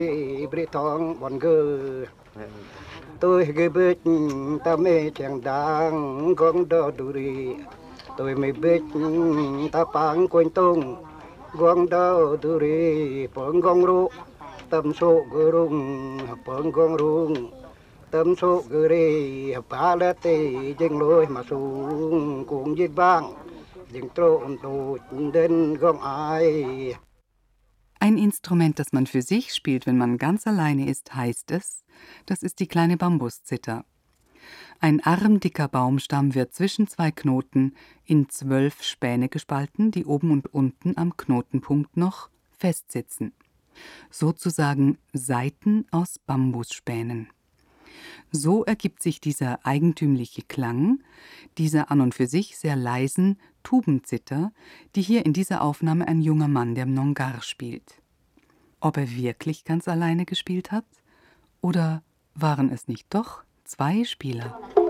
Britong bon gơ tôi ghê bết ta mê chẳng đáng con đo đu đi tôi mê bết ta pang quên tung con đo đu đi phong gong ru tâm số gơ rung phong gong rung tâm số gơ đi pa lê tê dừng lối mà xuống cũng giết vang dừng trộn tụt đến gong ai. Ein Instrument, das man für sich spielt, wenn man ganz alleine ist, heißt es, das ist die kleine Bambuszither. Ein armdicker Baumstamm wird zwischen zwei Knoten in 12 Späne gespalten, die oben und unten am Knotenpunkt noch festsitzen. Sozusagen Saiten aus Bambusspänen. So ergibt sich dieser eigentümliche Klang, dieser an und für sich sehr leisen Tubenzither, die hier in dieser Aufnahme ein junger Mann der Mnongar spielt. Ob er wirklich ganz alleine gespielt hat? Oder waren es nicht doch 2 Spieler?